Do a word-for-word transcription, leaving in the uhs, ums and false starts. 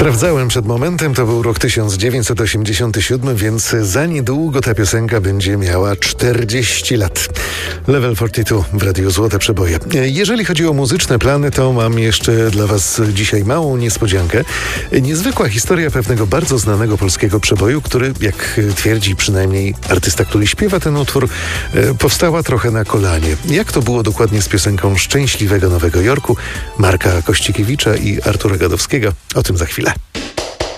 Sprawdzałem przed momentem, to był rok tysiąc dziewięćset osiemdziesiąty siódmy, więc za niedługo ta piosenka będzie miała czterdzieści lat. Level czterdzieści dwa w Radiu Złote Przeboje. Jeżeli chodzi o muzyczne plany, to mam jeszcze dla Was dzisiaj małą niespodziankę. Niezwykła historia pewnego bardzo znanego polskiego przeboju, który, jak twierdzi przynajmniej artysta, który śpiewa ten utwór, powstała trochę na kolanie. Jak to było dokładnie z piosenką Szczęśliwego Nowego Jorku Marka Kościkiewicza i Artura Gadowskiego? O tym za chwilę.